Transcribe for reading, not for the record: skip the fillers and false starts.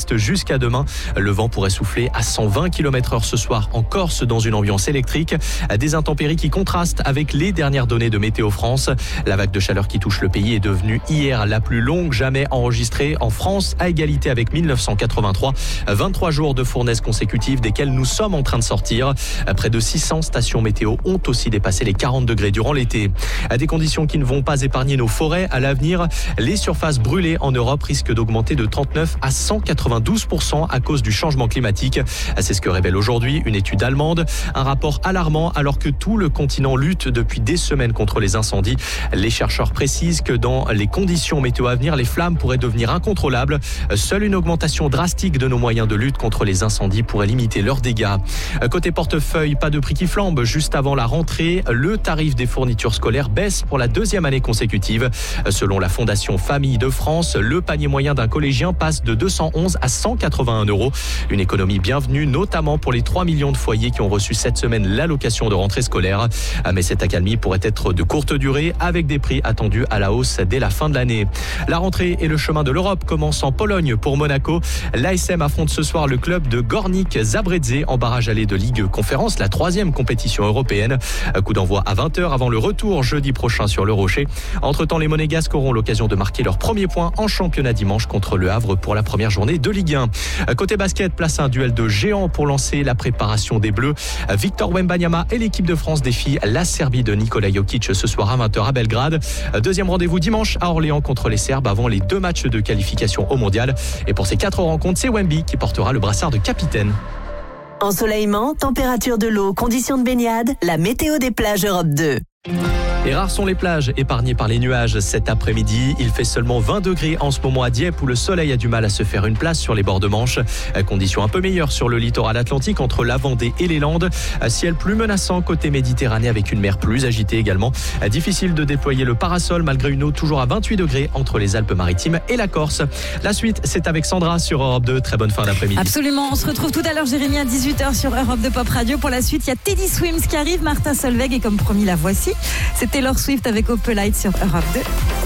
sud-est jusqu'à demain. Le vent pourrait souffler à 120 km/h ce soir en Corse dans une ambiance électrique. Des intempéries qui contrastent avec les dernières données de Météo France. La vague de chaleur qui touche le pays est devenue hier la plus longue jamais enregistrée en France, à égalité avec 1983. 23 jours de fournaise consécutive desquels nous sommes en train de sortir. Près de 600 stations météo ont aussi dépassé les 40 degrés durant l'été. Des conditions qui ne vont pas épargner nos forêts. À l'avenir, les surfaces brûlées en Europe risquent d'augmenter de 39 à 192% à cause du changement climatique. C'est ce que révèle aujourd'hui une étude allemande. Un rapport alarmant alors que tout le continent lutte depuis des semaines contre les incendies. Les chercheurs précisent que dans les conditions météo à venir, les flammes pourraient devenir incontrôlables. Seule une augmentation drastique de nos moyens de lutte contre les incendies pourrait limiter leurs dégâts. Côté portefeuille, pas de prix qui flambe. Juste avant la rentrée, le tarif des fournitures scolaires baisse pour la deuxième année consécutive. Selon la Fondation Famille de France, le panier moyen d'un collégien passe de 211 à 181 €. Une économie bienvenue, notamment pour les 3 millions de foyers qui ont reçu cette semaine l'allocation de rentrée scolaire. Mais cette accalmie pourrait être de courte durée avec des prix attendus à la hausse dès la fin de l'année. La rentrée et le chemin de l'Europe commencent en Pologne pour Monaco. L'ASM affronte ce soir le club de Górnik Zabrze en barrage aller de Ligue Conférence, la 3e compétition européenne. Coup d'envoi à 20h avant le retour jeudi prochain sur le Rocher. Entre-temps, les Monégasques auront l'occasion de marquer leur premier point en championnat dimanche contre Le Havre pour la première journée de Ligue 1. Côté basket, place à un duel de géants pour lancer la préparation des Bleus. Victor Wembanyama et l'équipe de France défient la Serbie de Nikola Jokic ce soir à 20h à Belgrade. Deuxième rendez-vous dimanche à Orléans contre les Serbes avant les 2 matchs de qualification au Mondial. Et pour ces 4 rencontres, c'est Wemby qui portera le brassard de capitaine. Ensoleillement, température de l'eau, conditions de baignade, la météo des plages Europe 2. Et rares sont les plages épargnées par les nuages cet après-midi. Il fait seulement 20 degrés en ce moment à Dieppe où le soleil a du mal à se faire une place sur les bords de Manche. Conditions un peu meilleures sur le littoral atlantique entre la Vendée et les Landes. Ciel plus menaçant côté Méditerranée avec une mer plus agitée également. Difficile de déployer le parasol malgré une eau toujours à 28 degrés entre les Alpes-Maritimes et la Corse. La suite, c'est avec Sandra sur Europe 2. Très bonne fin d'après-midi. Absolument, on se retrouve tout à l'heure Jérémy à 18h sur Europe 2 Pop Radio. Pour la suite, il y a Teddy Swims qui arrive, Martin Solveig et comme promis la voici. C'est Taylor Swift avec Opelite sur Europe 2.